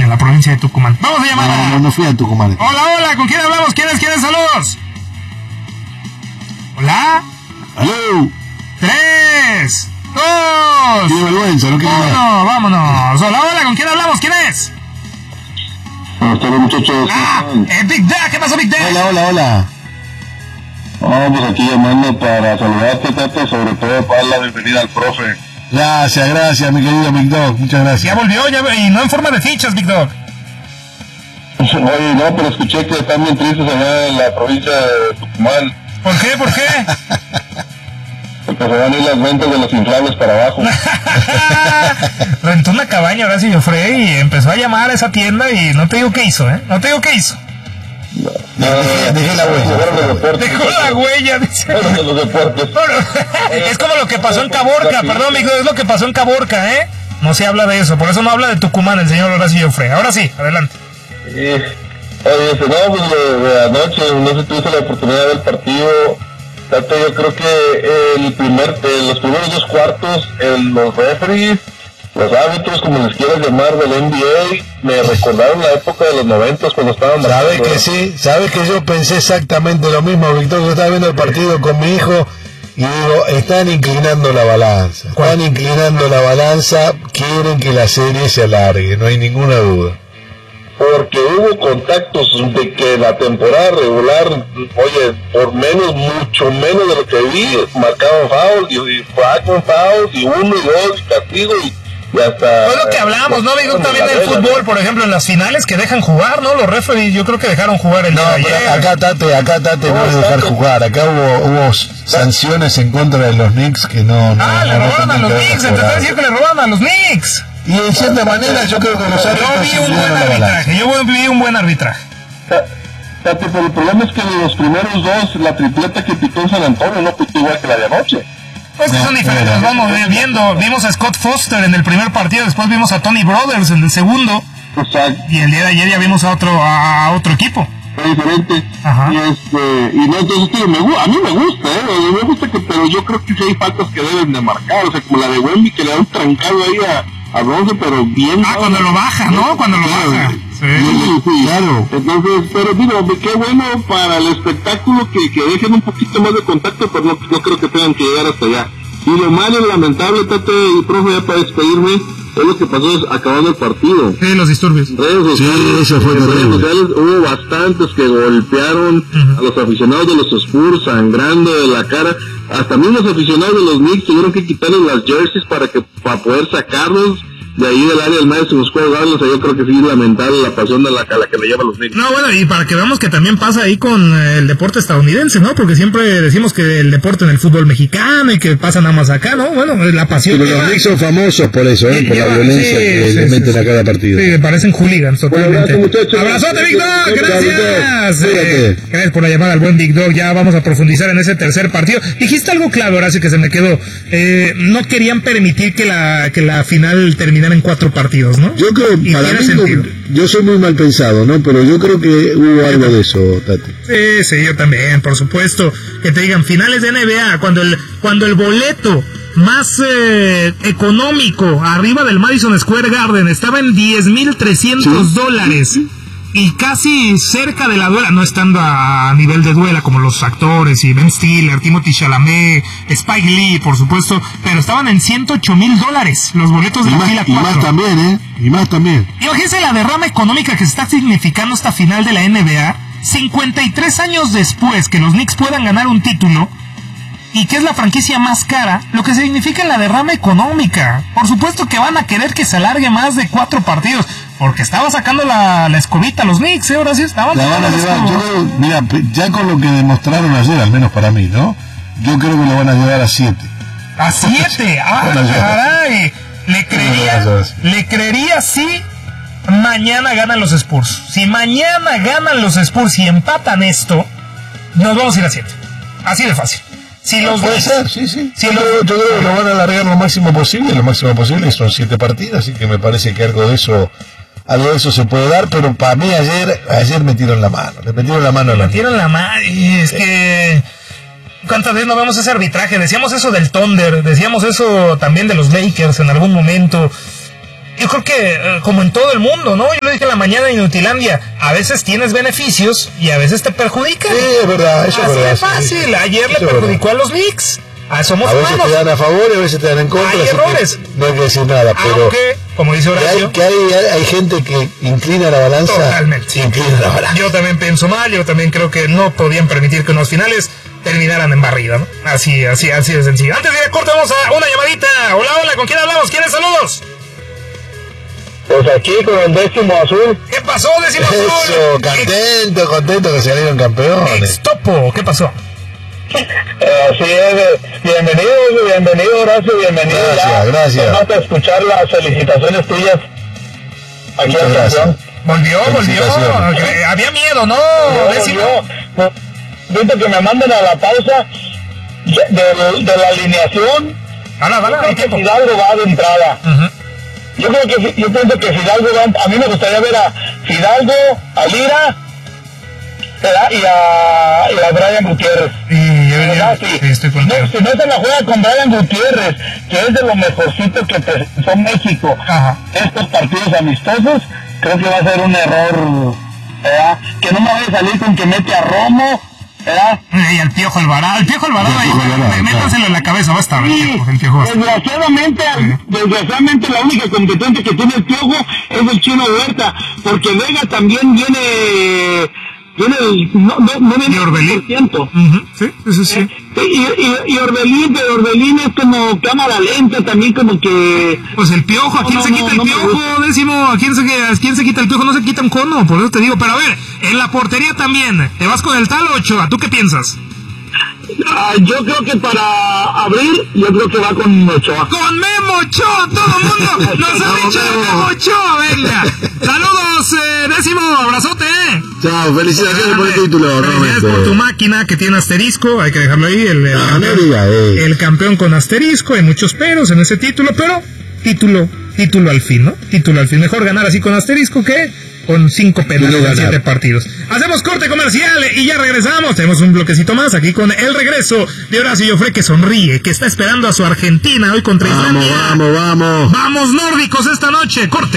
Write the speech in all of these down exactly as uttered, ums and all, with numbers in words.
la provincia de Tucumán. Vamos a llamar No, a... no, no fui a Tucumán. Hola, hola, ¿con quién hablamos? ¿Quién es? ¿Quién es? Saludos. Hola. ¡Aló! Tres, dos, Qué vergüenza, no quiero hablar. uno, vámonos. Hola, hola, ¿con quién hablamos? ¿Quién es? Buenas tardes, muchachos. Ah, eh, Big Dad, ¿qué pasó, Big Dad? Hola, hola, hola. Vamos aquí llamando para saludarte, Tato, sobre todo para dar la bienvenida al profe. Gracias, gracias, mi querido Big Dog. Muchas gracias. Ya volvió, ya, y no en forma de fichas, Big Dog. Oye, no, pero escuché que están bien tristes allá en la provincia de Tucumán, ¿Por qué? ¿Por qué? porque se van a ir las ventas de los inflables para abajo. Rentó una cabaña Horacio Joffre y empezó a llamar a esa tienda y no te digo qué hizo, ¿eh? No te digo qué hizo. No, Dejé- dejé la huella. Fueron los deportes. Dejó la huella, dice. Fueron de los deportes. Bueno, es como lo que pasó en Caborca, perdón, mijo, es lo que pasó en Caborca, ¿eh? No se habla de eso, por eso no habla de Tucumán el señor Horacio Joffre. Ahora sí, adelante. Sí. Oye, este, no, pues de, de anoche, no sé si tuviste la oportunidad de ver el partido. Tato, yo creo que el primer, eh, los primeros dos cuartos, el, los referees, los árbitros, como les quieras llamar, del N B A, me recordaron la época de los noventas cuando estaban... Sabes marcando, que ¿eh? sí, sabes que yo pensé exactamente lo mismo, Víctor. Yo estaba viendo el partido con mi hijo y digo, están inclinando la balanza. Están inclinando la balanza, quieren que la serie se alargue, no hay ninguna duda. Porque hubo contactos de que la temporada regular, oye, por menos, mucho menos de lo que vi, marcaban foul y, y marcaban foul y uno y dos y castigo y, y hasta... Pues lo que hablamos, ¿no? Digo, también del fútbol, por ejemplo, en las finales que dejan jugar, ¿no? Los referees yo creo que dejaron jugar el No, día de pero ayer. acá Tate, acá Tate no es dejar jugar. Acá hubo, hubo sanciones en contra de los Knicks que no... no Ah, le no robaron a tenían los que haber Knicks, te está cobrado. diciendo que le robaron a los Knicks. Y en cierta manera yo creo que los Yo árbitros vi un inclinaron buen la balanza. arbitraje, yo vi un buen arbitraje. Tate, pero el problema es que de los primeros dos, la tripleta que pitó en San Antonio no pitó igual que la de anoche. Pues que No, son diferentes, pero- vamos viendo. Vimos a Scott Foster en el primer partido, después vimos a Tony Brothers en el segundo, O sea, y el día de ayer ya vimos a otro a otro equipo. fue diferente. Ajá. Y este, y no, entonces, tío, me, gu- a mí me gusta, ¿eh? Me gusta que, pero yo creo que sí hay faltas que deben de marcar, o sea, como la de Wemby que le da un trancado ahí a, a Bronce, pero bien. Ah, cuando lo baja, ¿no? Cuando lo baja. Sí, Sí. sí, claro. Entonces, pero digo, qué bueno para el espectáculo que, que dejen un poquito más de contacto, pero no, no creo que tengan que llegar hasta allá. Y lo malo, lamentable, Tate y profe, ya para despedirme, es lo que pasó acabando el partido. Sí, los disturbios. Redes sociales, Sí, eso fue en redes terrible. sociales hubo bastantes que golpearon Ujú. a los aficionados de los Spurs, sangrando de la cara. Hasta mismos aficionados de los Knicks tuvieron que quitarles las jerseys para que para poder sacarlos de ahí del área del Madison Square Garden. O sea, yo creo que sí es lamentable la pasión de la, a la que le llevan los Knicks. No, bueno, y para que veamos que también pasa ahí con el deporte estadounidense, ¿no? Porque siempre decimos que el deporte en el fútbol mexicano y que pasa nada más acá, ¿no? Bueno, la pasión. Pero los Knicks son famosos por eso, ¿eh? Por la Lleva- violencia sí, que sí, le sí, meten sí. a cada partido. Sí, parecen hooligans totalmente. Un abrazo, muchachos. Abrazote, Big Dog, gracias. Cuídate. Eh, gracias por la llamada al buen Big Dog. Ya vamos a profundizar en ese tercer partido. Dijiste algo clave, Horacio, que se me quedó. Eh, no querían permitir que la que la final terminara en cuatro partidos, ¿no? Yo creo, Y para tiene mí, sentido. no- yo soy muy mal pensado, ¿no? Pero yo creo que hubo algo de eso, Tati. Sí, sí, yo también, por supuesto. Que te digan finales de N B A, cuando el, cuando el boleto más eh, económico arriba del Madison Square Garden estaba en diez mil trescientos dólares. Y casi cerca de la duela, no estando a nivel de duela como los actores y Ben Stiller, Timothy Chalamet, Spike Lee, por supuesto, pero estaban en ciento ocho mil dólares los boletos de Y la más, fila y más cuatro. también, ¿eh? Y más también. Imagínense la derrama económica que se está significando esta final de la N B A, cincuenta y tres años después que los Knicks puedan ganar un título, y que es la franquicia más cara, lo que significa la derrama económica. Por supuesto que van a querer que se alargue más de cuatro partidos, porque estaba sacando la, la escobita los Knicks, ¿eh? Ahora sí estaban La van a sacando la llevar, yo escoba. creo, mira, pe- ya con lo que demostraron ayer, al menos para mí, ¿no? Yo creo que lo van a llevar a siete. A siete, ah, Van a llevar. caray. Le creería, le creería si mañana ganan los Spurs. Si mañana ganan los Spurs y empatan esto, nos vamos a ir a siete. Así de fácil. Si los Puede dos, ser, sí, sí. si yo, los- creo, yo creo que lo van a alargar lo máximo posible, lo máximo posible son siete partidas, así que me parece que algo de eso, algo de eso se puede dar, pero para mí ayer, ayer metieron la mano, le metieron la mano a la metieron la madre, es que ¿cuántas veces no vemos ese arbitraje? Decíamos eso del Thunder, decíamos eso también de los Lakers en algún momento. yo creo que eh, como en todo el mundo, ¿no? Yo lo dije en la mañana en Inutilandia, a veces tienes beneficios y a veces te perjudican. Sí, es verdad, eso Así es verdad. de fácil, Sí, ayer eso le es perjudicó verdad. a los Knicks. Ah, somos A veces humanos. te dan a favor y a veces te dan en contra. Hay así que errores. no hay que decir nada, pero Aunque, como dice que hay, Horacio, que hay, hay, hay gente que inclina la balanza. Totalmente. Inclina la balanza. yo también pienso mal, yo también creo que no podían permitir que unos finales terminaran en barrida, ¿no? Así, así, así de sencillo. Antes de ir a corte, vamos a una llamadita. Hola, hola, ¿con quién hablamos? ¿Quiénes saludos? Pues aquí con el décimo azul. ¿Qué pasó, décimo azul? Eso, contento, contento que salieron campeones. Extopo, ¿qué pasó? Eh, así es, bienvenido, bienvenido Horacio, bienvenido. Gracias, ya, gracias. nos falta escuchar las felicitaciones tuyas aquí Muchas al gracias. campeón. Volvió, volvió. Felicitaciones. Eh, Había miedo, ¿no? Yo, Décimo. yo, Siento que me manden a la pausa de, de- de la alineación. Hala, hala, hay Creo que tiempo. Fidalgo va de entrada. Ujú. Yo creo que yo pienso que Fidalgo va, a mí me gustaría ver a Fidalgo, a Lira, ¿verdad? y a, y a Brian Gutiérrez. Y yo, ¿Verdad? yo- Sí. sí, estoy No, contigo. si no se la juega con Brian Gutiérrez, que es de lo mejorcito que presentó México Ajá. estos partidos amistosos, creo que va a ser un error, ¿verdad? Que no me vaya a salir con que mete a Romo, ¿verdad? Y al Piojo Alvarado, el Piojo Alvarado ahí, Piojo Alvarado, mé- métaselo en la cabeza, va a estar el Sí, Piojo, el Piojo va a estar. desgraciadamente, desgraciadamente la única competencia que tiene el Piojo es el Chino Huerta, porque Vega también viene, viene, no, no, no viene ¿Y Orbelín? por ciento. Ujú, sí, sí, sí. Y, y, y Orbelín, pero Orbelín es como cámara lenta, también como que... Pues el Piojo, ¿a quién No, se no, quita no, el no me Piojo, gusta. décimo? ¿A quién se, ¿A quién se quita el Piojo? No se quita un cono, por eso te digo. Pero a ver, en la portería también, ¿te vas con el tal Ochoa? ¿Tú qué piensas? Ah, yo creo que para abrir, yo creo que va con Ochoa. ¡Con Memo Ochoa! ¡Todo el mundo nos ha dicho de Memo Ochoa! ¡Venga! ¡Saludos, eh, décimo! ¡Abrazote! eh. Chao, felicitaciones por el Grande. título, Felicidades realmente. por tu máquina que tiene asterisco, hay que dejarlo ahí. El, el, Ah, no diga, eh. el campeón con asterisco, hay muchos peros en ese título, pero título, título al fin, ¿no? Título al fin. Mejor ganar así con asterisco que con cinco penales No en ganar. siete partidos. Hacemos corte comercial y ya regresamos. Tenemos un bloquecito más aquí con el regreso de Horacio Joffre, que sonríe, que está esperando a su Argentina hoy contra Vamos, Islandia. vamos, vamos. Vamos nórdicos esta noche, corte.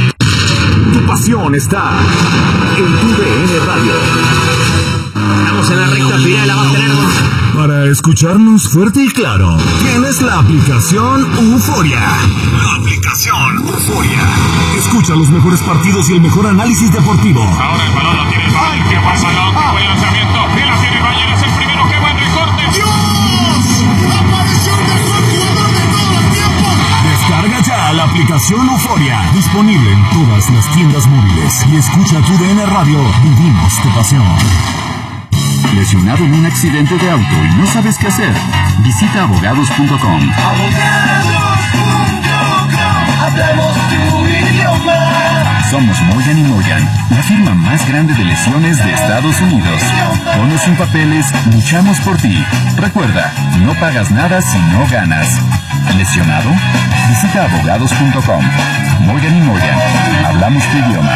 Tu pasión está en tu D N Radio. Estamos en la recta final, la va a tener. Para escucharnos fuerte y claro, tienes la aplicación Euforia. La aplicación Euforia. Escucha los mejores partidos y el mejor análisis deportivo. Ahora el balón lo tiene el Bayern. ¿Qué pasa, no? ¡Qué buen lanzamiento! ¡Y la tiene Bayern! ¡Es el primero! ¡Qué buen recorte! ¡Dios! ¡Apareció el mejor jugador de todo el tiempo! Descarga ya la aplicación Euforia. Disponible en todas las tiendas móviles. Y escucha tu D N Radio. Vivimos tu pasión. ¿Lesionado en un accidente de auto y no sabes qué hacer? Visita abogados punto com. Somos Moyan y Moyan, la firma más grande de lesiones de Estados Unidos. Con o sin papeles, luchamos por ti. Recuerda, no pagas nada si no ganas. ¿Lesionado? Visita abogados punto com. Moyan y Moyan, hablamos tu idioma.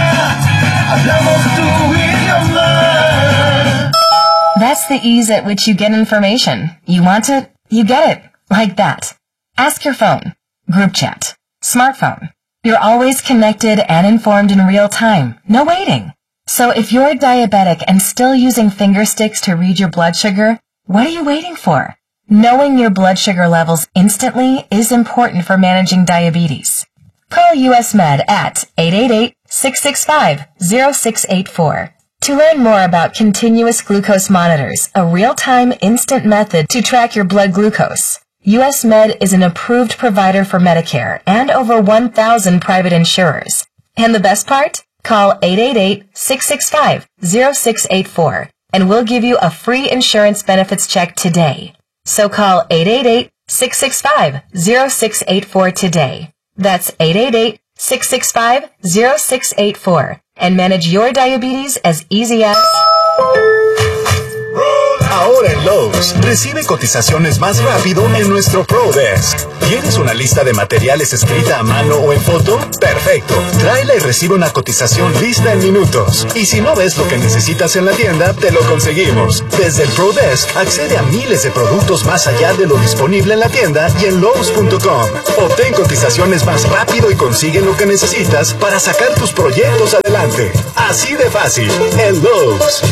That's the ease at which you get information. You want it, you get it. Like that. Ask your phone. Group chat. Smartphone. You're always connected and informed in real time. No waiting. So if you're diabetic and still using finger sticks to read your blood sugar, what are you waiting for? Knowing your blood sugar levels instantly is important for managing diabetes. Call U S Med at eight eight eight, six six five, zero six eight four. To learn more about continuous glucose monitors, a real-time instant method to track your blood glucose, U S Med is an approved provider for Medicare and over one thousand private insurers. And the best part? Call eight eight eight, six six five, zero six eight four and we'll give you a free insurance benefits check today. So call eight eight eight, six six five, zero six eight four today. That's eight eight eight, six six five, zero six eight four and manage your diabetes as easy as... Ahora en Lowe's, recibe cotizaciones más rápido en nuestro ProDesk. ¿Tienes una lista de materiales escrita a mano o en foto? Perfecto. Tráela y recibe una cotización lista en minutos. Y si no ves lo que necesitas en la tienda, te lo conseguimos. Desde el ProDesk, accede a miles de productos más allá de lo disponible en la tienda y en Lowe's punto com. Obtén cotizaciones más rápido y consigue lo que necesitas para sacar tus proyectos adelante. Así de fácil, en Lowe's.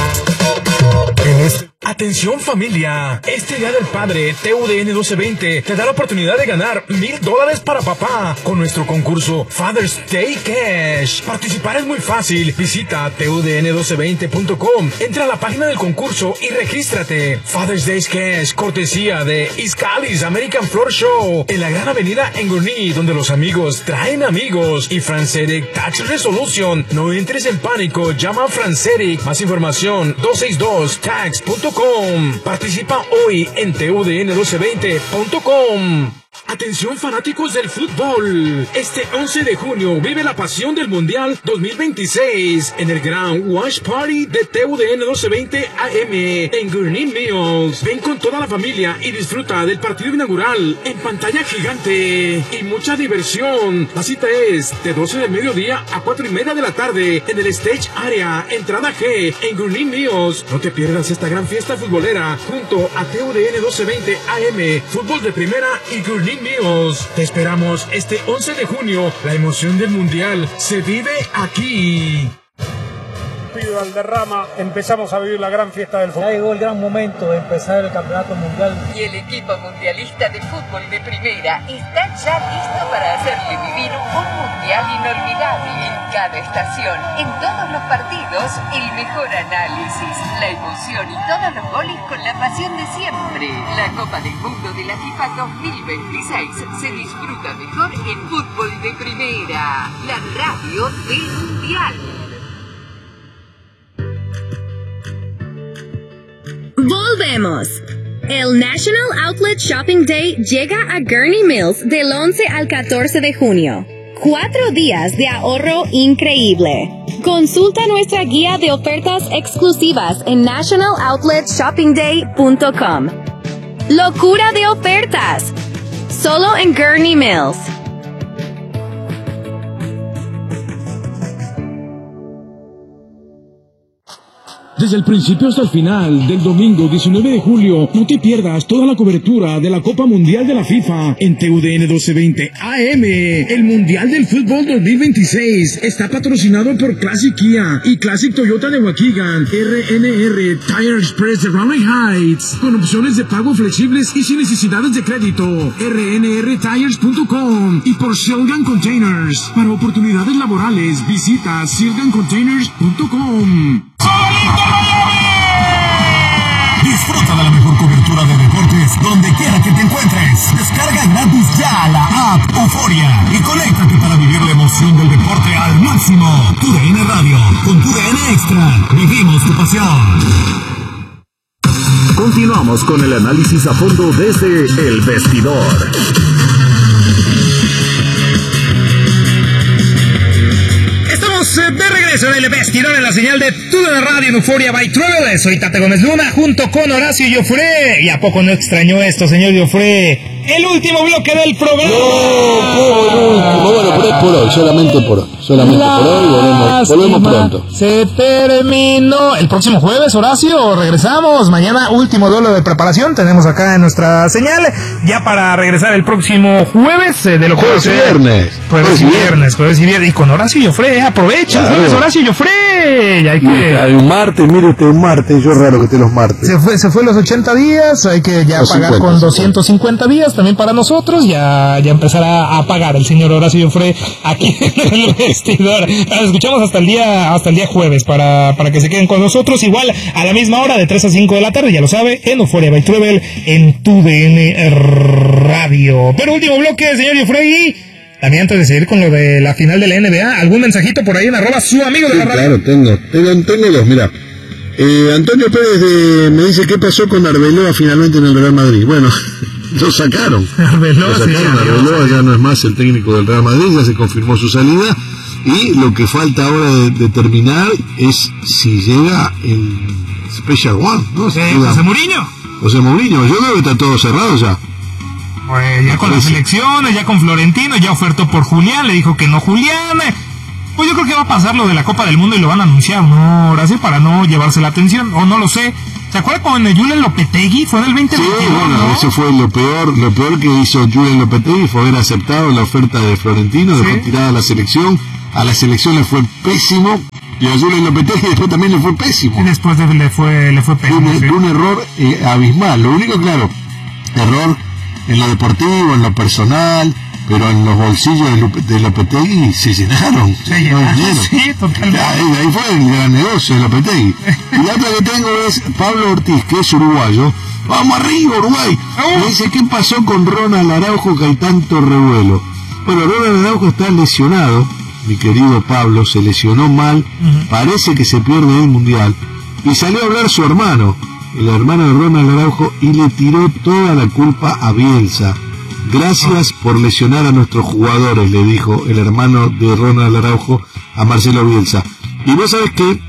En este... Atención familia, este Día del Padre T U D N doce veinte te da la oportunidad de ganar mil dólares para papá con nuestro concurso Father's Day Cash. Participar es muy fácil, visita T U D N doce veinte punto com, entra a la página del concurso y regístrate. Father's Day Cash, cortesía de Iscalis American Floor Show, en la gran avenida en Gurnee, donde los amigos traen amigos. Y Franceric Tax Resolution, no entres en pánico, llama a Franceric, más información dos seis dos tax punto com. Participa hoy en T U D N doce veinte punto com. Atención fanáticos del fútbol, este once de junio vive la pasión del Mundial dos mil veintiséis en el gran Watch Party de T U D N doce veinte A M en Gurnee Mills. Ven con toda la familia y disfruta del partido inaugural en pantalla gigante y mucha diversión. La cita es de doce del mediodía a cuatro y media de la tarde en el Stage Area, entrada G en Gurnee Mills. No te pierdas esta gran fiesta futbolera junto a T U D N doce veinte A M, fútbol de primera y Gurnee Mills. Te esperamos este once de junio. La emoción del Mundial se vive aquí. Pido Valderrama, empezamos a vivir la gran fiesta del fútbol. Ya llegó el gran momento de empezar el campeonato mundial. Y el equipo mundialista de fútbol de primera está ya listo para hacerle vivir un mundial inolvidable en cada estación, en todos los partidos, el mejor análisis, la emoción y todos los goles con la pasión de siempre. La Copa del Mundo de la FIFA dos mil veintiséis se disfruta mejor en fútbol de primera, la radio del mundial. Volvemos. El National Outlet Shopping Day llega a Gurnee Mills del once al catorce de junio. Cuatro días de ahorro increíble. Consulta nuestra guía de ofertas exclusivas en national outlet shopping day punto com. ¡Locura de ofertas! Solo en Gurnee Mills. Desde el principio hasta el final del domingo diecinueve de julio, no te pierdas toda la cobertura de la Copa Mundial de la FIFA en T U D N doce veinte A M. El Mundial del Fútbol dos mil veintiséis está patrocinado por Classic Kia y Classic Toyota de Waukegan, R N R Tire Express de Raleigh Heights, con opciones de pago flexibles y sin necesidades de crédito, R N R tires punto com, y por Shilgan Containers. Para oportunidades laborales, visita shilgan containers punto com. Disfruta de la mejor cobertura de deportes donde quiera que te encuentres. Descarga gratis ya la app Euforia y conéctate para vivir la emoción del deporte al máximo. Tu D N Radio, con Tu D N Extra, vivimos tu pasión. Continuamos con el análisis a fondo desde El Vestidor. De regreso en el vestidor en la señal de Tu D N Radio en Euphoria by Travel. Soy Tate Gómez Luna junto con Horacio Joffre. ¿Y a poco no extrañó esto, señor Joffre? El último bloque del programa. No, por último. Bueno, por, por hoy, solamente por hoy. Solamente por hoy, volvemos, volvemos pronto. Se terminó. El próximo jueves, Horacio, regresamos. Mañana, último duelo de preparación. Tenemos acá en nuestra señal. Ya para regresar el próximo jueves. Eh, de lo jueves y viernes. Jueves y viernes, jueves y viernes. Y con Horacio Joffre, eh, aprovecha. Claro. Jueves, Horacio Joffre. Hay que... Hay un martes, mire usted, un martes. Yo raro que esté los martes. Se fue, se fue los ochenta días. Hay que ya los pagar cincuenta, con doscientos cincuenta días. También para nosotros. Ya, ya empezará a pagar el señor Horacio Joffre aquí en el vestidor. Nos escuchamos hasta el día hasta el día jueves para, para que se queden con nosotros. Igual a la misma hora de tres a cinco de la tarde, ya lo sabe, en Euphoria by Travel en Tu D N Radio. Pero último bloque, señor Joffre. Y también antes de seguir con lo de la final de la N B A, ¿algún mensajito por ahí en arroba su amigo de sí, la radio? Claro, tengo, tengo, tengo dos, mira. Eh, Antonio Pérez de, me dice qué pasó con Arbeloa finalmente en el Real Madrid. Bueno, lo sacaron. Arbeloa, lo sacaron. Sí, Arbeloa ya no es más el técnico del Real Madrid, ya se confirmó su salida. Y lo que falta ahora de determinar es si llega el Special One, ¿no? Sí, José Mourinho. José Mourinho, yo creo que está todo cerrado ya. Pues ya con las elecciones, ya con Florentino, ya ofertó por Julián, le dijo que no Julián. Pues yo creo que va a pasar lo de la Copa del Mundo y lo van a anunciar, ¿no? Ahora sí, para no llevarse la atención, o no lo sé. ¿Se acuerda cuando Julen Lopetegui fue en el veinte veintiuno? Sí, bueno, ¿no? Eso fue lo peor, lo peor que hizo Julen Lopetegui fue haber aceptado la oferta de Florentino de ¿Sí? retirada a la selección. A la selección le fue pésimo. Y a Julen Lopetegui después también le fue pésimo. Y después de, le fue le fue pésimo. Un, ¿sí? un error eh, abismal. Lo único, claro, error en lo deportivo, en lo personal, pero en los bolsillos de, Lupe, de Lopetegui se llenaron. Se llenaron, sí, totalmente. Ahí, ahí fue el gran negocio de Lopetegui. Y la otra que tengo es Pablo Ortiz, que es uruguayo. ¡Vamos arriba, Uruguay! Me dice, ¿qué pasó con Ronald Araujo que hay tanto revuelo? Bueno, Ronald Araujo está lesionado. Mi querido Pablo se lesionó mal, uh-huh. Parece que se pierde el Mundial, y salió a hablar su hermano, el hermano de Ronald Araujo, y le tiró toda la culpa a Bielsa. Gracias por lesionar a nuestros jugadores, le dijo el hermano de Ronald Araujo a Marcelo Bielsa. Y vos sabés que,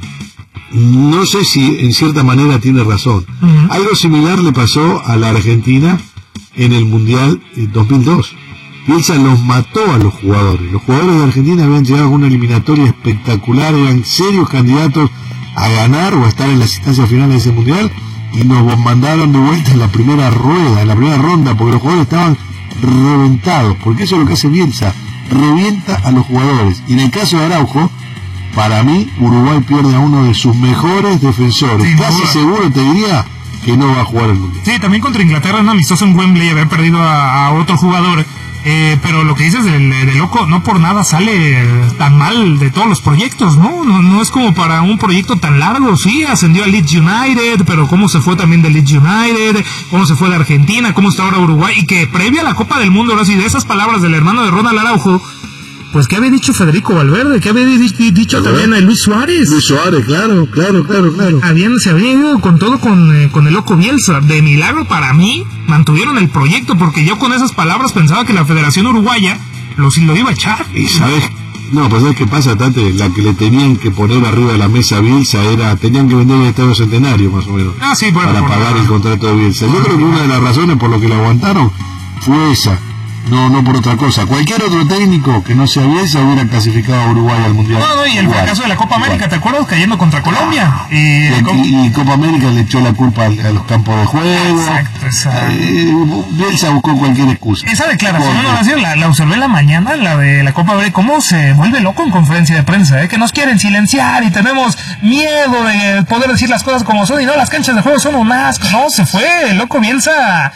no sé si en cierta manera tiene razón, uh-huh. Algo similar le pasó a la Argentina en el Mundial dos mil dos. Bielsa los mató a los jugadores. Los jugadores de Argentina habían llegado a una eliminatoria espectacular, eran serios candidatos a ganar o a estar en las instancias finales de ese mundial, y nos mandaron de vuelta en la primera rueda, en la primera ronda, porque los jugadores estaban reventados, porque eso es lo que hace Bielsa, revienta a los jugadores. Y en el caso de Araujo, para mí, Uruguay pierde a uno de sus mejores defensores. Sí, casi seguro te diría que no va a jugar el mundial. Sí, también contra Inglaterra en amistoso en Wembley, haber perdido a, a otro jugador. Eh, pero lo que dices de, de loco, no por nada sale tan mal de todos los proyectos, ¿no? ¿no? No es como para un proyecto tan largo, sí, ascendió a Leeds United, pero cómo se fue también de Leeds United, cómo se fue de Argentina, cómo está ahora Uruguay, y que previa a la Copa del Mundo, ahora sí, de esas palabras del hermano de Ronald Araujo, pues ¿qué había dicho Federico Valverde? ¿Qué había di- dicho también a Luis Suárez? Luis Suárez, claro, claro, claro, claro. Habían, se había ido con todo con, eh, con el loco Bielsa. De milagro para mí, mantuvieron el proyecto, porque yo con esas palabras pensaba que la Federación Uruguaya lo, lo iba a echar. ¿Y sabes? No, pues ¿sabes qué pasa, Tate? La que le tenían que poner arriba de la mesa a Bielsa era, tenían que vender el Estadio Centenario, más o menos, ah, sí, bueno, para pagar el contrato de Bielsa. Yo creo que una de las razones por lo que lo aguantaron fue esa. No, no por otra cosa. Cualquier otro técnico que no sea Bielsa hubiera clasificado a Uruguay al Mundial. No, no, y el igual, fracaso de la Copa América, igual. ¿Te acuerdas? Cayendo contra Colombia. Y, y, y Copa América le echó la culpa a, a los campos de juego. Exacto, exacto. Eh, Bielsa buscó cualquier excusa. Esa declaración, no, la, la observé en la mañana, la de la Copa América. ¿Cómo se vuelve loco en conferencia de prensa? ¿eh? Que nos quieren silenciar y tenemos miedo de poder decir las cosas como son. Y no, las canchas de juego son un asco. No, se fue, el loco Bielsa...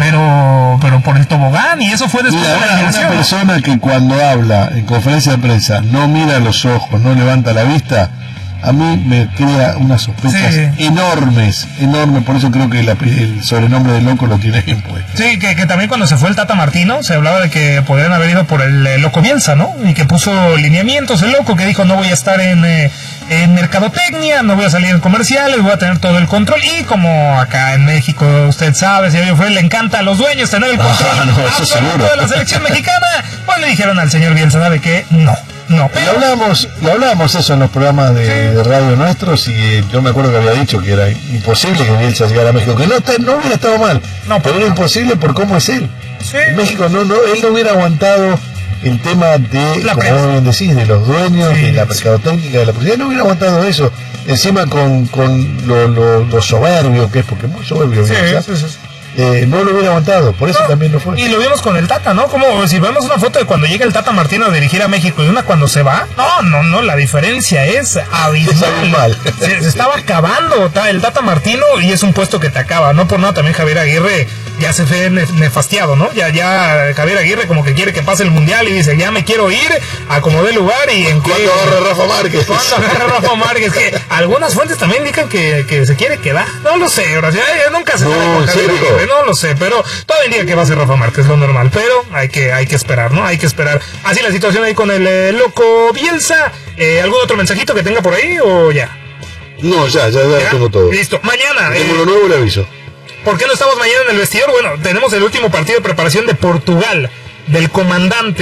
pero pero por el tobogán, y eso fue después Mira, de la una, eliminación. Una persona que cuando habla en conferencia de prensa no mira a los ojos, no levanta la vista, a mí me crea unas sospechas sí. enormes, enormes, por eso creo que la, el sobrenombre de loco lo tiene bien puesto. Sí, que, que también cuando se fue el Tata Martino, se hablaba de que podrían haber ido por el, el loco Bielsa, ¿no? Y que puso lineamientos el loco, que dijo no voy a estar en... Eh, en mercadotecnia, no voy a salir en comerciales, voy a tener todo el control, y como acá en México, usted sabe, señor Fred, le encanta a los dueños tener el control ah, no, eso seguro. de la selección mexicana, pues le dijeron al señor Bielsa, ¿sabe qué? No, no. Pero... Lo hablábamos, lo hablábamos eso en los programas de, sí. de radio nuestros, y eh, yo me acuerdo que había dicho que era imposible que Bielsa llegara a México, que no, no hubiera estado mal, no, pero era imposible por cómo es él. Sí. En México no, no, él no hubiera aguantado el tema de, la como bien decís, de los dueños, sí, de la mercadotécnica, de la publicidad, no hubiera aguantado eso. Encima con, con lo, lo, lo soberbio que es, porque es muy soberbio, sí, sí, sí. Eh, no lo hubiera aguantado, por eso no, también no fue. Y lo vimos con el Tata, ¿no? Como si vemos una foto de cuando llega el Tata Martino a dirigir a México y una cuando se va, no, no, no, la diferencia es abismal. Se, se estaba acabando el Tata Martino, y es un puesto que te acaba, no por nada también Javier Aguirre ya se fue nefastiado, ¿no? Ya, ya Javier Aguirre como que quiere que pase el Mundial y dice, ya me quiero ir, acomodé lugar, y en ¿Cuándo agarra Rafa Márquez? ¿Cuándo agarra Rafa Márquez? Que algunas fuentes también indican que, que se quiere quedar, no lo sé, ahora ya, ya nunca se no, sabe con Javier Aguirre, no lo sé, pero todo indica que va a ser Rafa Márquez, lo normal, pero hay que, hay que esperar, ¿no? Hay que esperar. Así la situación ahí con el eh, loco Bielsa. Eh, ¿Algún otro mensajito que tenga por ahí o ya? No, ya, ya, ya, ya tengo todo. Listo, mañana. Tengo eh, lo nuevo, le aviso. ¿Por qué no estamos mañana en el vestidor? Bueno, tenemos el último partido de preparación de Portugal, del comandante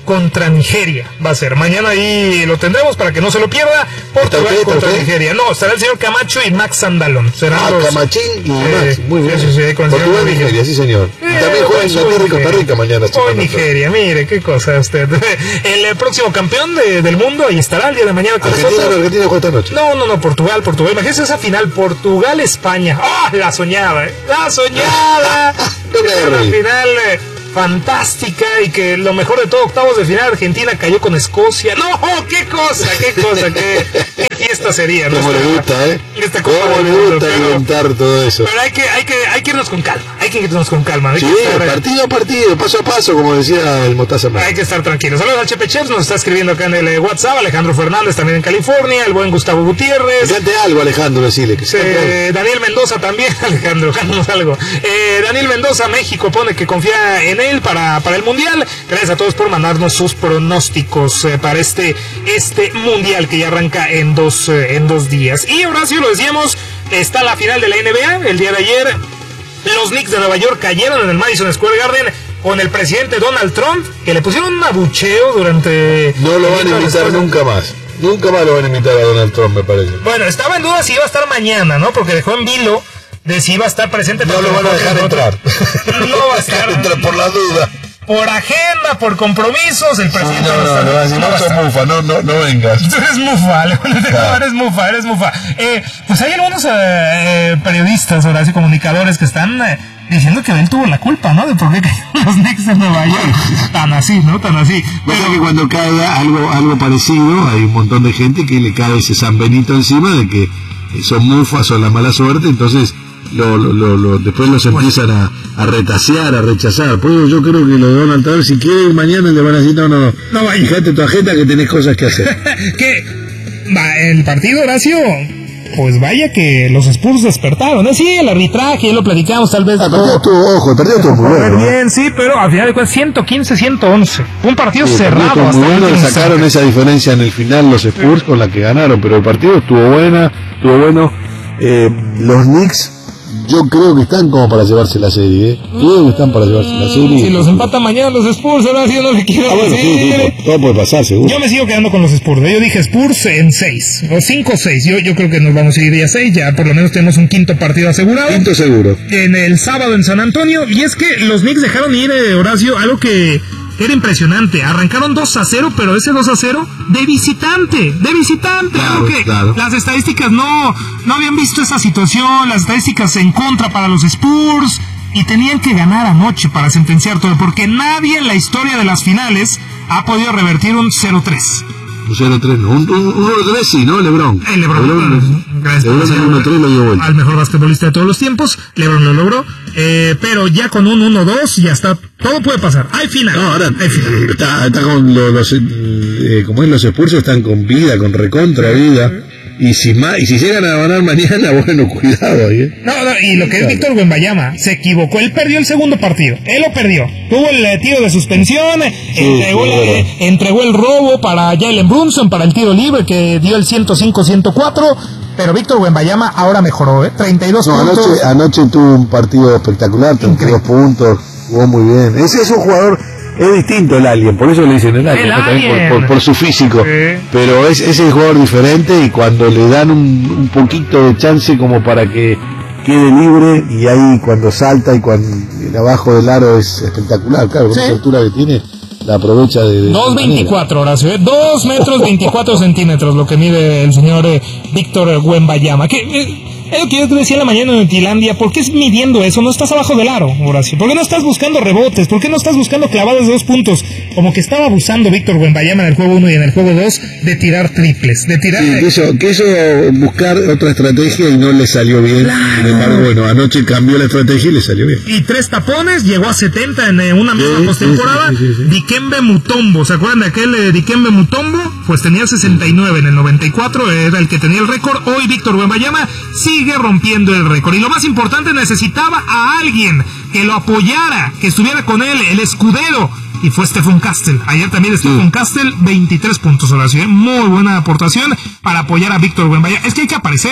contra Nigeria. Va a ser mañana, ahí lo tendremos para que no se lo pierda. Portugal ¿Está contra usted? Nigeria. No, estará el señor Camacho y Max Andalón. Serán Ah, los, Camachín y eh, Max. Muy bien. sí, sí, sí, con el Portugal señor y Nigeria, sí señor. Eh, Y también juega pues, Inglaterra y hoy Costa Rica mañana. Hoy chicos. Nigeria, mire qué cosa usted. El, eh, próximo campeón de- del mundo ahí estará el día de mañana con Argentina, nosotros. Argentina juega esta noche. No, no, no, Portugal, Portugal. Imagínense esa final, Portugal-España. ¡Ah, la soñaba, eh! ¡La soñada! Una final eh, fantástica y que lo mejor de todo, octavos de final, Argentina cayó con Escocia. ¡No! ¡Qué cosa! ¡Qué cosa! ¡Qué, qué fiesta sería! Cómo Esta- le gusta, ¿eh? Esta Cómo Copa del le Mundo, gusta pero- inventar todo eso. Pero hay que, hay que, hay que irnos con calma. Hay que irnos con calma. Hay Sí, que estar, eh, partido a partido, paso a paso, como decía el Mostaza Mer. Hay que estar tranquilos. Saludos al Chepe Chefs, nos está escribiendo acá en el eh, WhatsApp. Alejandro Fernández también en California. El buen Gustavo Gutiérrez. Cante algo, Alejandro, decirle que se cante algo. Eh, Daniel Mendoza también, Alejandro, cántanos algo. Eh, Daniel Mendoza, México, pone que confía en él para, para el Mundial. Gracias a todos por mandarnos sus pronósticos eh, para este, este Mundial que ya arranca en dos, eh, en dos días. Y Horacio, lo decíamos, está la final de la N B A. El día de ayer, los Knicks de Nueva York cayeron en el Madison Square Garden con el presidente Donald Trump, que le pusieron un abucheo durante... No lo van a invitar nunca más. Nunca más lo van a invitar a Donald Trump, me parece. Bueno, estaba en duda si iba a estar mañana, ¿no? Porque dejó en vilo de si iba a estar presente. No lo van a dejar entrar. No va a estar. Entrar por la duda. Por agenda, por compromisos, el presidente No, va a no, estar. no, no, si No va a no sos estar. mufa, no, no, no vengas. Tú eres mufa, León, Claro. eres mufa, eres mufa. Eh, pues hay algunos eh, eh, periodistas, ahora sí, comunicadores que están eh, diciendo que él tuvo la culpa, ¿no? De por qué cayeron los Knicks en Nueva York. Tan así, ¿no? Tan así. Pasa que cuando cae algo, algo parecido, hay un montón de gente que le cae ese San Benito encima de que son mufas, son la mala suerte, entonces lo, lo, lo, lo- después los empiezan a, a retasear, a rechazar. Por eso yo creo que lo de Donald Trump, si quiere ir mañana le van a decir, no, no, no, No vaya. fíjate tu agenda que tenés cosas que hacer. que va, el partido, Horacio, pues vaya que los Spurs despertaron, ¿eh? Sí, el arbitraje, ya lo platicamos tal vez. El partido estuvo, ojo, el partido estuvo muy Correr bueno. ¿eh? bien, sí, pero al final de cuentas ciento quince a ciento once. Un partido Sí, el partido cerrado estuvo muy hasta bueno, el le último sacaron instante. esa diferencia en el final los Spurs con la que ganaron, pero el partido estuvo buena, estuvo bueno. Eh, los Knicks, yo creo que están como para llevarse la serie, ¿eh? Creo que están para llevarse la serie. Si los empatan mañana los Spurs, ahora sí no le quiero Ah, bueno, sí, decir. sí, todo, todo puede pasar, seguro. Yo me sigo quedando con los Spurs. ¿eh? Yo dije Spurs en seis, o cinco o seis. Yo, yo creo que nos vamos a ir ya a seis. Ya por lo menos tenemos un quinto partido asegurado. Quinto seguro. En el sábado en San Antonio. Y es que los Knicks dejaron ir, eh, Horacio, algo que era impresionante. Arrancaron dos a cero, pero ese dos a cero de visitante. De visitante. Claro, algo que claro. las estadísticas no, no habían visto esa situación. Las estadísticas en contra para los Spurs. Y tenían que ganar anoche para sentenciar todo. Porque nadie en la historia de las finales ha podido revertir un cero tres. Un cero tres, no, un uno tres sí, ¿no? Lebron. El Lebron, gracias por Lebron decir, el uno tres lo dio vuelta. al mejor basquetbolista de todos los tiempos. LeBron lo logró, eh, pero ya con un uno dos ya está, todo puede pasar. Hay final. No, ahora hay final. está, está con los, los eh, como es los expulsos, están con vida, con recontra vida. Y si ma, y si llegan a ganar mañana, bueno, cuidado ahí, ¿eh? No, no, y lo que es Víctor Wembanyama se equivocó, él perdió el segundo partido, él lo perdió, tuvo el eh, tiro de suspensión, eh, entregó, sí, la- claro. eh, entregó el robo para Jalen Brunson para el tiro libre que dio el ciento cinco a ciento cuatro, pero Víctor Wembanyama ahora mejoró, ¿eh? treinta y dos No, puntos. anoche, anoche tuvo un partido espectacular, treinta y dos puntos, jugó muy bien. Ese es un jugador, es distinto el alien, por eso le dicen el alien, El ¿no? También alien. Por, por, por su físico. Sí. Pero es, es el jugador diferente y cuando le dan un, un poquito de chance como para que quede libre y ahí cuando salta y cuando el abajo del aro es espectacular, claro, con Sí. esa altura que tiene, la aprovecha de... de dos esa manera. veinticuatro, Horacio, ¿eh? dos metros veinticuatro centímetros, lo que mide el señor eh, Víctor Wembanyama. Que, eh, es lo que yo te decía en la mañana en Utilandia, ¿por qué es midiendo eso? No estás abajo del aro, Horacio. ¿Por qué no estás buscando rebotes? ¿Por qué no estás buscando clavadas de dos puntos? Como que estaba abusando Víctor Wembanyama en el juego uno y en el juego dos de tirar triples, de tirar... Sí, quiso, quiso buscar otra estrategia y no le salió bien. Claro. Sin embargo, bueno, anoche cambió la estrategia y le salió bien. Y tres tapones, llegó a setenta en eh, una misma Sí, postemporada. sí, sí, sí, sí. Dikembe Mutombo, ¿se acuerdan de aquel eh, Dikembe Mutombo? Pues tenía sesenta y nueve en el noventa y cuatro, era el que tenía el récord. Hoy Víctor Wembanyama sigue rompiendo el récord. Y lo más importante, necesitaba a alguien que lo apoyara, que estuviera con él, el escudero. Y fue Stephen Castle. Ayer también Stephen Castle, veintitrés puntos, Horacio. ¿eh? Muy buena aportación para apoyar a Víctor Wembanyama. Es que hay que aparecer.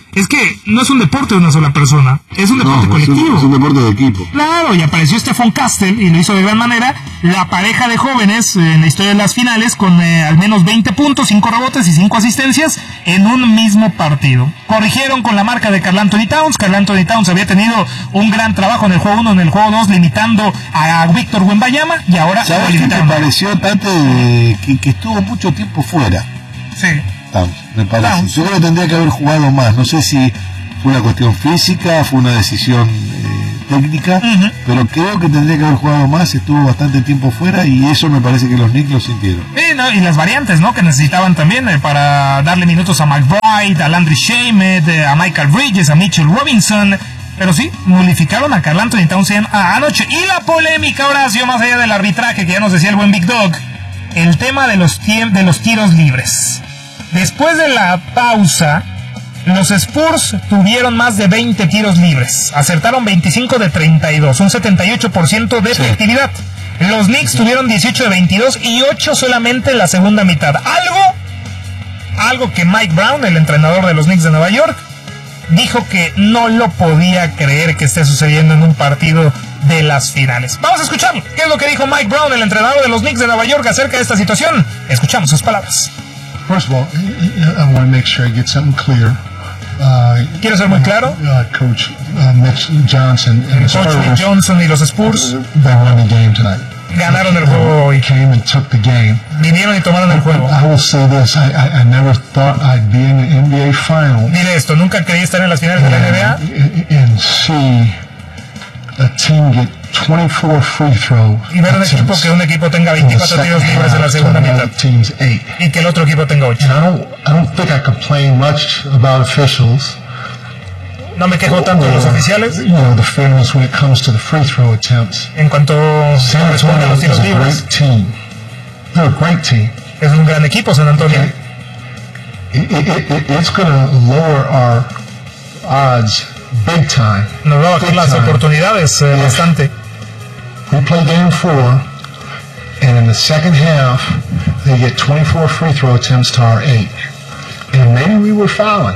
es que no es un deporte de una sola persona, es un deporte no, colectivo. Es un, es un deporte de equipo. Claro, y apareció Stephon Castle y lo hizo de gran manera. La pareja de jóvenes eh, en la historia de las finales con eh, al menos veinte puntos, cinco rebotes y cinco asistencias en un mismo partido. Corrigieron con la marca de Karl Anthony Towns. Karl Anthony Towns había tenido un gran trabajo en el juego uno, en el juego dos, limitando a Víctor Wembanyama, y ahora ¿sabes qué me pareció, Tate, de, que, que estuvo mucho tiempo fuera? Sí. Towns, me parece. Towns. Yo creo que tendría que haber jugado más. No sé si fue una cuestión física, fue una decisión eh, técnica, uh-huh. pero creo que tendría que haber jugado más. Estuvo bastante tiempo fuera y eso me parece que los Knicks lo sintieron. Sí, no, y las variantes, ¿no?, que necesitaban también eh, para darle minutos a McBride, a Landry Shamet, eh, a Michael Bridges, a Mitchell Robinson. Pero sí, nulificaron a Karl Anthony Towns anoche. Y la polémica, Horacio, más allá del arbitraje que ya nos decía el buen Big Dog, el tema de los, de los tiros libres. Después de la pausa, los Spurs tuvieron más de veinte tiros libres. Acertaron veinticinco de treinta y dos, un setenta y ocho por ciento de efectividad. Sí. Los Knicks sí. tuvieron dieciocho de veintidós y ocho solamente en la segunda mitad. Algo, algo que Mike Brown, el entrenador de los Knicks de Nueva York, dijo que no lo podía creer que esté sucediendo en un partido de las finales. Vamos a escuchar qué es lo que dijo Mike Brown, el entrenador de los Knicks de Nueva York, acerca de esta situación. Escuchamos sus palabras. First of all, I want to make sure I get something clear. Uh, Quiero ser muy claro. Uh, Coach uh, Mitch Johnson and the Coach Spurs, Mitch Johnson y los Spurs they won the game tonight. Ganaron el juego hoy. Came and took the game. Vinieron y tomaron el juego. I will say this: I, I, I never thought I'd be in the N B A final. Dile esto: nunca creí estar en las finales de la N B A. And see a team get twenty-four free throws. Y ver un equipo que un equipo tenga veinticuatro tiros libres en la segunda mitad. Y que el otro equipo tenga ocho. I don't, I don't think I complain much about officials. No me quejo tanto de los oficiales. You know, the fairness when it comes to the free throw attempts. En cuanto responde a los tiros libres. They're a great team. Es un gran equipo, San Antonio. It, it, it, it's going to lower our odds big time. Nos va a bajar las oportunidades eh, bastante. We play game four, and in the second half, they get twenty-four free throw attempts to our eight. And maybe we were fouling.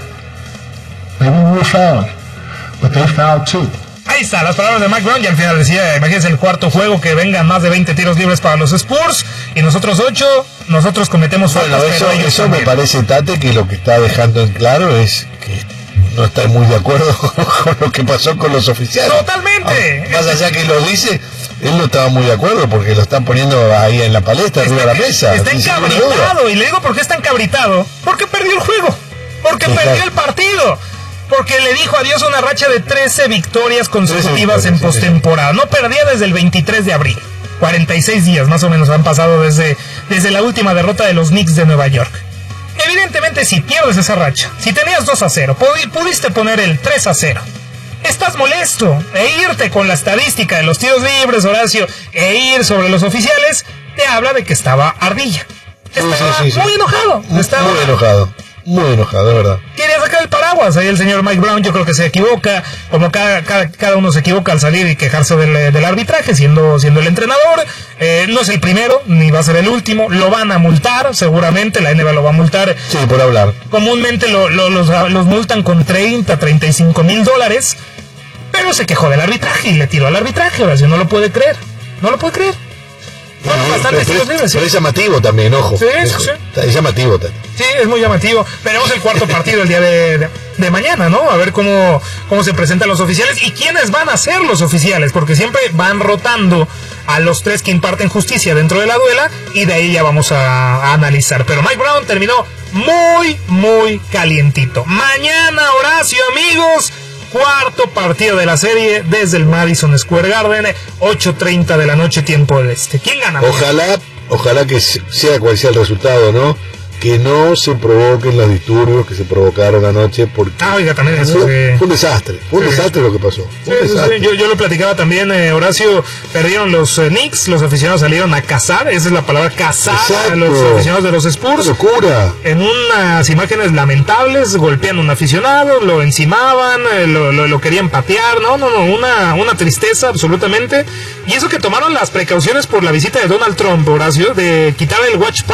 Maybe we were fouling. But they fouled too. Ahí está, las palabras de Mike Brown. Y al final decía, imagínense el cuarto juego, que vengan más de veinte tiros libres para los Spurs, y nosotros ocho, nosotros cometemos bueno, faltas. Eso, eso me parece, Tate, que lo que está dejando en claro es que no está muy de acuerdo con lo que pasó con los oficiales. Totalmente. Más allá que lo dice, él no estaba muy de acuerdo porque lo están poniendo ahí en la palestra, arriba de la mesa. Está encabritado, y le digo por qué está encabritado. Porque perdió el juego, porque Exacto. perdió el partido, porque le dijo adiós a una racha de trece victorias consecutivas trece victorias, en postemporada. No perdía desde el veintitrés de abril. cuarenta y seis días más o menos han pasado desde, desde la última derrota de los Knicks de Nueva York. Evidentemente, si pierdes esa racha, si tenías dos a cero, pudiste poner el tres a cero, estás molesto, e irte con la estadística de los tiros libres, Horacio, e ir sobre los oficiales, te habla de que estaba ardilla. Estaba sí, sí, sí, muy sí. enojado. Muy, estaba muy enojado. Muy enojado, de verdad. Quería sacar el paraguas. Ahí el señor Mike Brown, yo creo que se equivoca, como cada, cada, cada uno se equivoca al salir y quejarse del, del arbitraje, siendo, siendo el entrenador. Eh, no es el primero, ni va a ser el último. Lo van a multar, seguramente, la N B A lo va a multar. Sí, por hablar. Comúnmente lo, lo, los, los multan con treinta, treinta y cinco mil dólares. Pero se quejó del arbitraje y le tiró al arbitraje, Horacio, no lo puede creer. No lo puede creer. Bueno, pero, pero, pero, pero es llamativo también, ojo. Sí, es, sí. Es llamativo también. Sí, es muy llamativo. Veremos el cuarto partido el día de, de, de mañana, ¿no? A ver cómo, cómo se presentan los oficiales y quiénes van a ser los oficiales, porque siempre van rotando a los tres que imparten justicia dentro de la duela, y de ahí ya vamos a, a analizar. Pero Mike Brown terminó muy, muy calientito. Mañana, Horacio, amigos, cuarto partido de la serie desde el Madison Square Garden, ocho treinta de la noche, tiempo del este. ¿Quién gana? Ojalá, ojalá que sea cual sea el resultado, ¿no? Que no se provoquen los disturbios que se provocaron anoche, porque ah, oiga, también eso fue, sí. fue un desastre, fue un sí. desastre lo que pasó. Sí, sí, sí. Yo, yo lo platicaba también, eh, Horacio, perdieron los eh, Knicks, los aficionados salieron a cazar, esa es la palabra, cazar. Exacto. A los aficionados de los Spurs. ¡Locura! En unas imágenes lamentables, golpeando a un aficionado, lo encimaban, eh, lo, lo, lo querían patear, no, no, no, una, una tristeza absolutamente. Y eso que tomaron las precauciones por la visita de Donald Trump, Horacio, de quitar el watch party.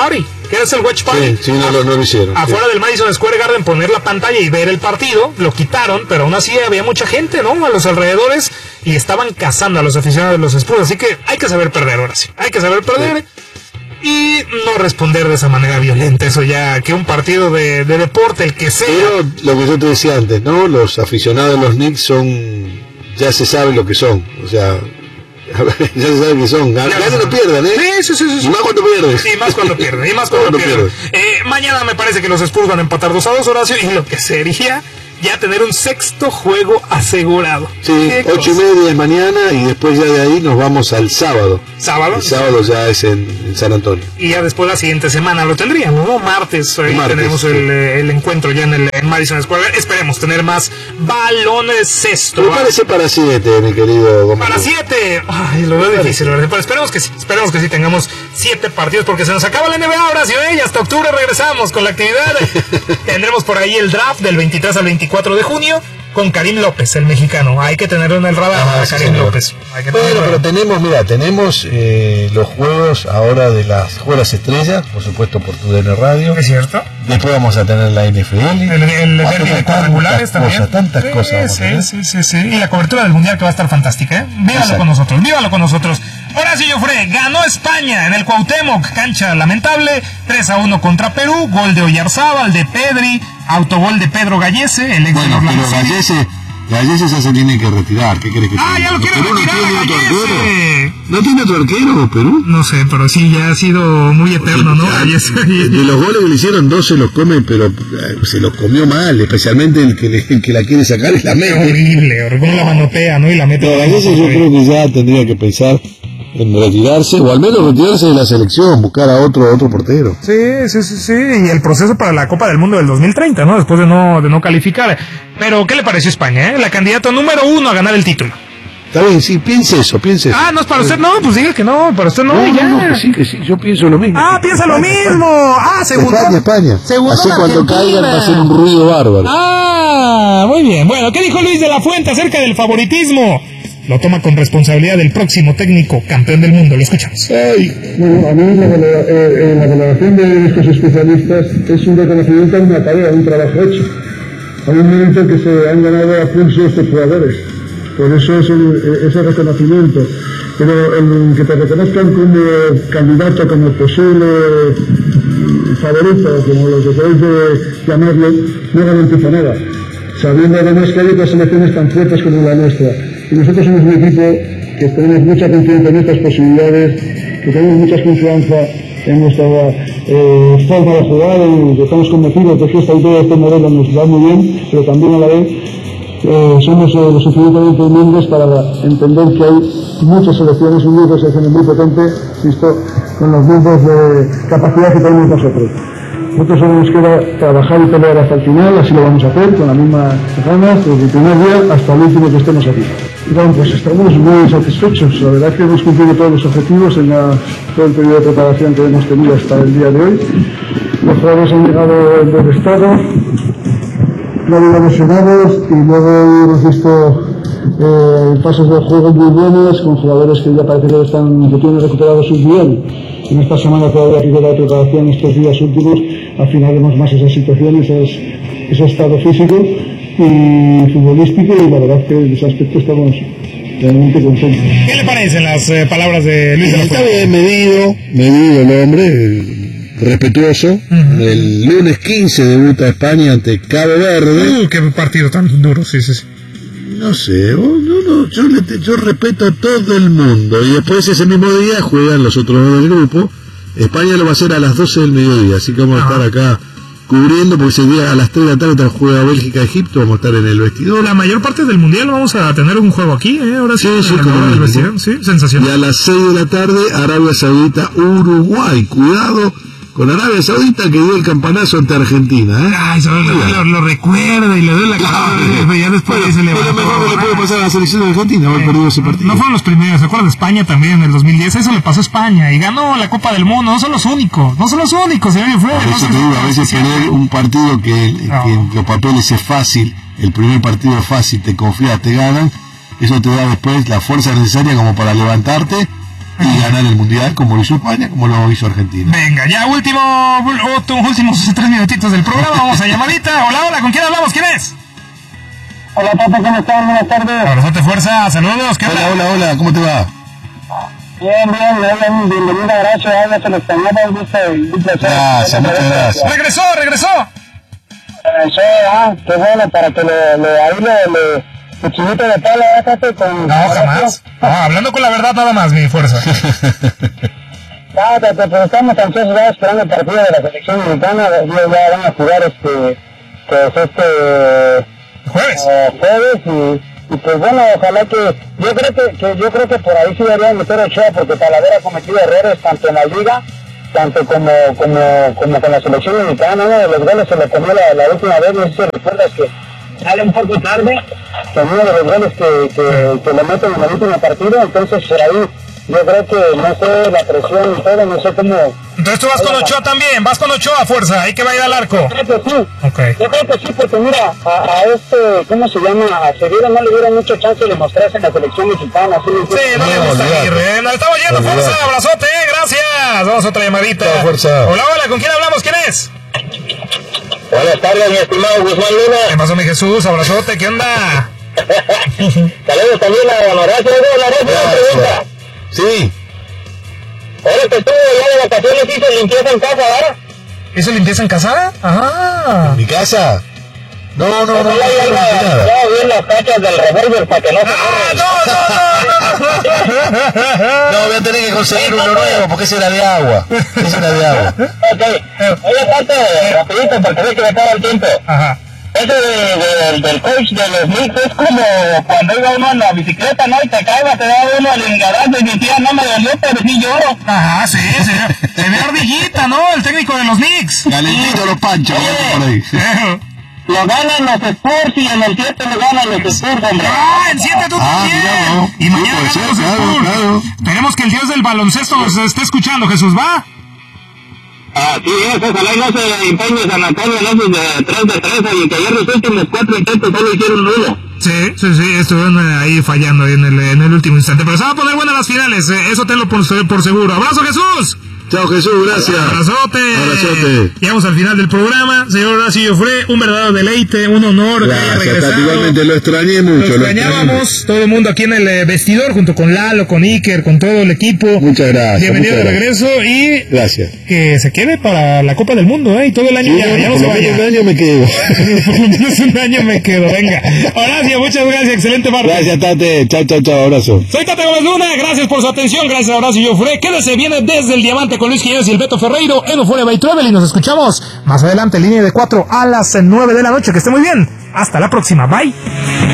que es el Watch Party. Sí, sí, no, no, no lo hicieron. Afuera sí. del Madison Square Garden, poner la pantalla y ver el partido, lo quitaron, pero aún así había mucha gente, ¿no? A los alrededores, y estaban cazando a los aficionados de los Spurs, así que hay que saber perder ahora sí, hay que saber perder. Sí. Y no responder de esa manera violenta, eso ya, que un partido de, de deporte, el que sea. Pero lo que yo te decía antes, ¿no? Los aficionados de los Knicks son, ya se sabe lo que son, o sea, ya se sabe que son, ganan o pierden, ¿eh? Sí, sí, sí, sí. Y más cuando pierdes. Y más cuando pierden, y más cuando, cuando pierden. Eh, mañana me parece que los Spurs van a empatar dos a dos, Horacio, y lo que sería ya tener un sexto juego asegurado. Sí, ocho y media de mañana y después ya de ahí nos vamos al sábado. ¿Sábado? El sábado ya es en, en San Antonio. Y ya después la siguiente semana lo tendríamos, ¿no? Martes, ahí Martes tenemos sí. el, el encuentro ya en el en Madison Square Garden. Esperemos tener más balones cesto. Me parece para siete, mi querido Gómez. Para siete. Ay, lo veo difícil, ¿verdad? Pero esperemos que sí, esperemos que sí tengamos siete partidos porque se nos acaba la N B A ahora, sí, ¿eh? Y hasta octubre regresamos con la actividad. Tendremos por ahí el draft del veintitrés al veinticuatro de junio con Karim López, el mexicano. Hay que tenerlo en el radar ah, a sí, Karim señor. López. Hay que bueno, pero tenemos, mira, tenemos eh, los juegos ahora de las Juegos Estrellas, por supuesto por tu D N Radio. Es cierto. Después vamos a tener la N F L. El, el derbi de cuadrangulares también. Cosas, tantas sí, cosas. Sí, sí, sí, sí. Y la cobertura del Mundial que va a estar fantástica, ¿eh? Vívalo Exacto. con nosotros, vívalo con nosotros. Horacio Joffre, ganó España en el Cuauhtémoc, cancha lamentable, tres a uno contra Perú, gol de Oyarzábal, de Pedri, autogol de Pedro Gallese, el ex bueno, pero Gallese, Gallese ya se tiene que retirar, ¿qué crees que Ah, ya lo quiere retirar no a Gallese. ¿No tiene otro arquero, Perú? No sé, pero sí, ya ha sido muy eterno, ¿no? Gallese. De los goles que le hicieron, dos se los come, pero se los comió mal, especialmente el que, le, el que la quiere sacar es la mete. Horrible, horrible, la manotea, ¿no? Y la mete. No, Gallese yo creo que ya tendría que pensar en retirarse, o al menos retirarse de la selección, buscar a otro otro portero. Sí, sí, sí, sí, y el proceso para la Copa del Mundo del dos mil treinta, ¿no? Después de no de no calificar. Pero, ¿qué le pareció España, eh? La candidata número uno a ganar el título. Está bien, sí, piense eso, piense eso. Ah, no es para usted, no, pues diga que no, para usted no, no ya. No, no, que sí, que sí, yo pienso lo mismo. Ah, piensa lo mismo. Ah, según España, España. Así cuando caigan va a ser un ruido bárbaro. Ah, muy bien. Bueno, ¿qué dijo Luis de la Fuente acerca del favoritismo? Lo toma con responsabilidad del próximo técnico campeón del mundo. Lo escuchamos. Ay, bueno, a mí la, valora, eh, la valoración de estos especialistas es un reconocimiento a una tarea, a un trabajo hecho. Hay un momento que se han ganado a pulso estos jugadores. Por eso es el, ese reconocimiento. Pero el que te reconozcan como candidato, como posible favorito, como lo que queréis de llamarlo, no garantiza nada. Sabiendo además que hay otras selecciones tan fuertes como la nuestra. Y nosotros somos un equipo que tenemos mucha confianza en nuestras posibilidades, que tenemos mucha confianza en nuestra eh, forma de jugar y estamos convencidos de que esta idea de este modelo nos va muy bien, pero también a la vez eh, somos eh, lo suficientemente humildes para entender que hay muchas selecciones, un grupo de selecciones muy potente, visto con los grupos de capacidad que tenemos nosotros. Nosotros solo nos queda trabajar y pelear hasta el final, así lo vamos a hacer, con las mismas ganas, desde el primer día hasta el último que estemos aquí. Y bueno, pues estamos muy satisfechos, la verdad es que hemos cumplido todos los objetivos en la, todo el periodo de preparación que hemos tenido hasta el día de hoy. Los jugadores han llegado en buen estado, no han habido lesionados y luego hemos visto eh, fases de juego muy buenas, con jugadores que ya parece que, están, que tienen recuperado su nivel. En esta semana todavía que queda de preparación, estos días últimos, afinaremos más esas situaciones, ese, ese estado físico y futbolístico, y la verdad que en ese aspecto estamos realmente contentos. ¿Qué le parecen las eh, palabras de Luis de la Fuente? Está bien medido, medido el hombre, respetuoso. Uh-huh. El lunes quince debuta España ante Cabo Verde. Uh, qué partido tan duro, sí, sí, sí. No sé, no, no, yo, le, yo respeto a todo el mundo. Y después ese mismo día juegan los otros dos del grupo. España lo va a hacer a las doce del mediodía, así que vamos a estar acá cubriendo, porque ese día a las tres de la tarde juega Bélgica-Egipto, vamos a estar en el vestidor. La mayor parte del mundial vamos a tener un juego aquí, ¿eh? Ahora sí, sí, sí, como el vestidor, sí, sensacional. Y a las seis de la tarde, Arabia Saudita-Uruguay, cuidado con Arabia Saudita, que dio el campanazo ante Argentina, ¿eh? Ay, eso lo, lo, lo recuerda y le doy la cara, claro, ya después bueno, se levantó. Lo mejor que le puede pasar a la selección de Argentina, haber eh, perdido ese partido. No fueron los primeros, ¿se acuerdan de España también en el dos mil diez? Eso le pasó a España y ganó la Copa del Mundo. No son los únicos, no son los únicos, señor Fred. A veces, te digo, a veces tener un partido que, no. que en los papeles es fácil, el primer partido es fácil, te confías, te ganan, eso te da después la fuerza necesaria como para levantarte y ganar el Mundial como lo hizo España, como lo hizo Argentina. Venga, ya último, últimos tres minutitos del programa, vamos a llamadita. Hola, hola, ¿con quién hablamos? ¿Quién es? Hola, Tata, ¿cómo están? Buenas tardes. Abrazote, fuerza, saludos, ¿qué Hola, hola, hola, ¿cómo te va? Bien, bien, bien, bienvenida, gracias, gracias, se los extrañaba, un gusto, un placer. Gracias, muchas gracias. Regresó, regresó. Regresó, ah, qué bueno, para que le, le, ahí le, le, le chinito de pala, déjate con... No, jamás. No, hablando con la verdad nada más, mi fuerza. Ah, te, te, pero estamos ansiosos ya esperando el partido de la selección mexicana, ya van a jugar este, pues este... Jueves. Uh, jueves y, y pues bueno, ojalá que yo creo que, que yo creo que por ahí sí deberían meter Ochoa porque Talavera ha cometido errores tanto en la liga, tanto como como como con la selección mexicana. Uno de los goles se lo comió la, la última vez, no sé si recuerdas que sale un poco tarde, que uno de los goles que, que, que le meten en el último partido, entonces por ahí yo creo que no sé la presión y todo, no sé cómo. Entonces tú vas con Ochoa también, vas con Ochoa, fuerza, hay que va a ir al arco. Yo creo que sí, okay. Yo creo que sí, porque mira, a, a este, ¿cómo se llama? A Sevilla no le dieron mucho chance de mostrarse en la selección mexicana. ¿Sí? Sí, no le gusta ir, ¿eh? Nos estamos yendo, fuerza, abrazote, gracias. Vamos a otra llamadita. Hola, fuerza. Hola, hola, ¿con quién hablamos? ¿Quién es? Buenas tardes, mi estimado Guzmán Luna. ¿Qué pasó, mi Jesús? Abrazote, ¿qué onda? Saludos también a Honoracio, Honoracio, una pregunta. Sí. Ahora que estuvo ya de vacaciones, hizo limpieza en casa, ¿verdad? ¿Hizo limpieza en casa? Ah. ¿En mi casa? No, no, no, no, no, ya vi las tachas del revólver para que no se ¡Ah, no, no, no, no! No, voy a tener que conseguir uno nuevo porque ese era de agua. Ese era de agua. Ok, oye, aparte, rapidito, porque ve que me acaba el tiempo. Ajá. Ese de, de, del coach de los Knicks es como cuando iba uno en la bicicleta, ¿no? Y te cae, te da uno al engaraje y decía, no me dolió, pero sí lloro. Ajá, sí, se ve, se ve ardillita, ¿no? El técnico de los Knicks. Calentito los panchos, por ahí. Lo ganan los Spurs y en el siete lo ganan los Spurs, hombre. Ah, en siete tú Ah, también. mira, no. Y mañana Sí, ganan los puede ser, claro, Spurs. claro. Esperemos que el dios del baloncesto nos esté escuchando, Jesús, ¿va? Así es, ojalá y no se empeñe San Antonio en esos de tres de tres, y que ayer los últimos cuatro intentos solo hicieron uno. Sí, sí, sí, estuvieron ahí fallando en el, en el último instante. Pero se van a poner buenas las finales, eh, eso tenlo por, por seguro. ¡Abrazo, Jesús! Chao, Jesús, gracias. Abrazote. Abrazote. Llegamos al final del programa. Señor Horacio Joffre, un verdadero deleite, un honor. Gracias, Tati, igualmente lo extrañé mucho. Lo extrañábamos, lo todo el mundo aquí en el eh, vestidor, junto con Lalo, con Iker, con todo el equipo. Muchas gracias. Bienvenido muchas de regreso y gracias. Que se quede para la Copa del Mundo, ¿eh? Y todo el año Sí, ya, no, ya no por se lo menos vaya. un año me quedo. Por lo menos un año me quedo, venga. Horacio, muchas gracias, excelente martes. Gracias, Tate. Chao, chao, chao, abrazo. Soy Tate Gómez Luna, gracias por su atención, gracias a Horacio Joffre. Quédese, viene desde el Diamante con Luis Quiñones y el Beto Ferreiro en Euphoria by Travel y nos escuchamos más adelante, línea de cuatro a las nueve de la noche. Que esté muy bien. Hasta la próxima. Bye.